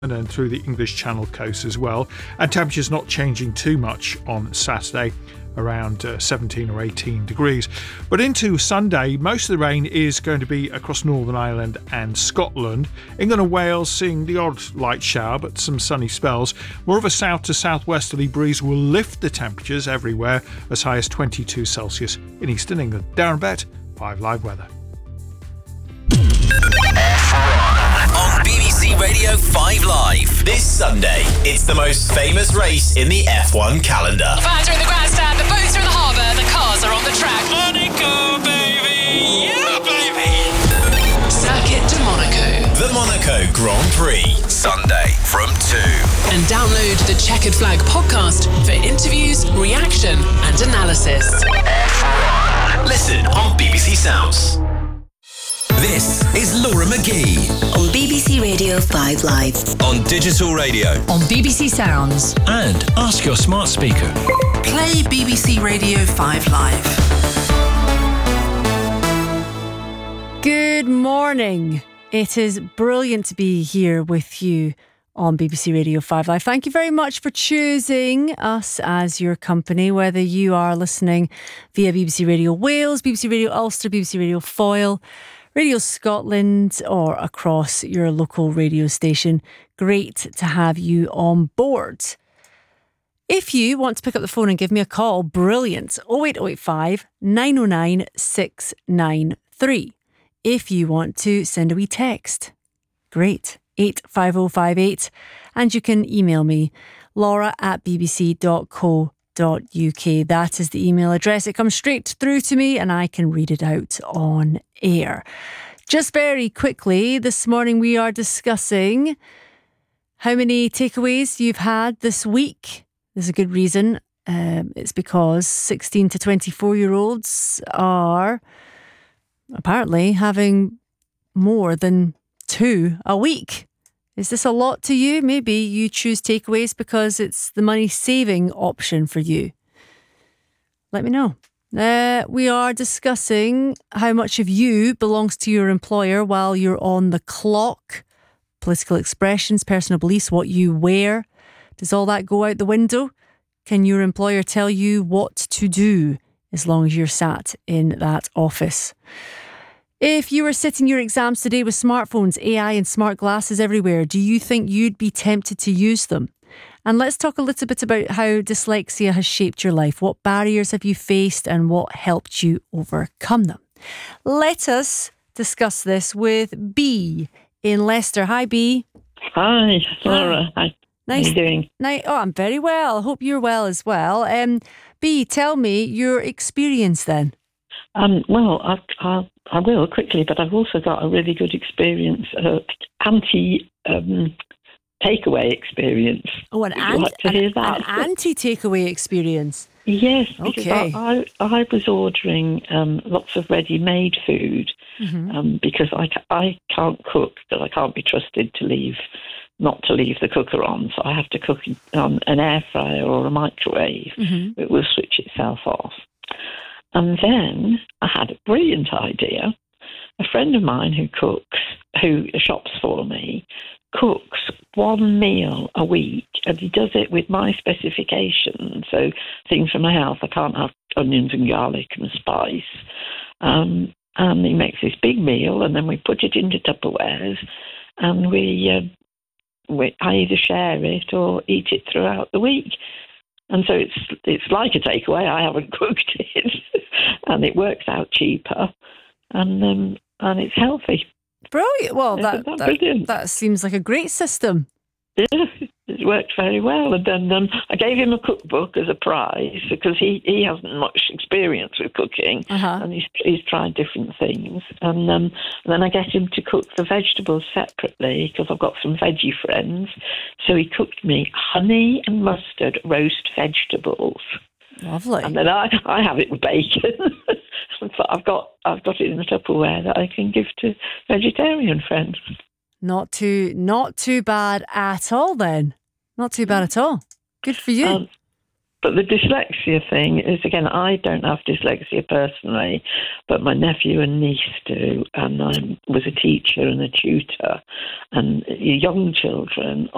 and through the English Channel coast as well. And temperatures not changing too much on Saturday, around 17 or 18 degrees. But into Sunday, most of the rain is going to be across Northern Ireland and Scotland. England and Wales seeing the odd light shower, but some sunny spells. More of a south to southwesterly breeze will lift the temperatures everywhere, as high as 22 Celsius in eastern England. Darren Bett, 5 Live Weather. On BBC Radio 5 Live. This Sunday, it's the most famous race in the F1 calendar. The fans are in the grandstand, the boats are in the harbour, the cars are on the track. Monaco, baby! Yeah, baby! Circuit de Monaco. The Monaco Grand Prix. Sunday from 2. And download the Checkered Flag podcast for interviews, reaction and analysis. Listen on BBC Sounds. This is Laura McGee on BBC Radio 5 Live, on digital radio, on BBC Sounds, and ask your smart speaker. Play BBC Radio 5 Live. Good morning. It is brilliant to be here with you on BBC Radio 5 Live. Thank you very much for choosing us as your company, whether you are listening via BBC Radio Wales, BBC Radio Ulster, BBC Radio Foyle, Radio Scotland, or across your local radio station. Great to have you on board. If you want to pick up the phone and give me a call, brilliant. 08085 909 693. If you want to send a wee text, great. 85058. And you can email me, laura@bbc.co.uk. That is the email address. It comes straight through to me and I can read it out on air. Just very quickly, this morning we are discussing how many takeaways you've had this week. There's a good reason. It's because 16 to 24-year-olds are apparently having more than 2 a week. Is this a lot to you? Maybe you choose takeaways because it's the money saving option for you. Let me know. We are discussing how much of you belongs to your employer while you're on the clock. Political expressions, personal beliefs, what you wear. Does all that go out the window? Can your employer tell you what to do as long as you're sat in that office? If you were sitting your exams today with smartphones, AI and smart glasses everywhere, do you think you'd be tempted to use them? And let's talk a little bit about how dyslexia has shaped your life. What barriers have you faced and what helped you overcome them? Let us discuss this with B in Leicester. Hi, B. Hi, Laura. Hi. Nice. How are you doing? I'm very well. Hope you're well as well. B, tell me your experience then. Well, I will quickly, but I've also got a really good experience, takeaway experience. Oh, an anti-takeaway experience? Yes, because okay. I was ordering lots of ready-made food because I can't cook, because I can't be trusted not to leave the cooker on, so I have to cook on an air fryer or a microwave. It will switch itself off. And then I had a brilliant idea. A friend of mine who shops for me, cooks one meal a week, and he does it with my specifications. So things for my health, I can't have onions and garlic and spice. And he makes this big meal, and then we put it into Tupperwares, and I either share it or eat it throughout the week. And so it's like a takeaway. I haven't cooked it, and it works out cheaper, and it's healthy. Brilliant. Well, brilliant? That seems like a great system. Yeah, it worked very well. And then I gave him a cookbook as a prize because he hasn't much experience with cooking, and he's tried different things. And then I get him to cook the vegetables separately because I've got some veggie friends. So he cooked me honey and mustard roast vegetables. Lovely. And then I have it with bacon. But I've got it in a Tupperware that I can give to vegetarian friends. Not too bad at all then. Not too bad at all. Good for you. But the dyslexia thing is, again, I don't have dyslexia personally, but my nephew and niece do. And I was a teacher and a tutor. And young children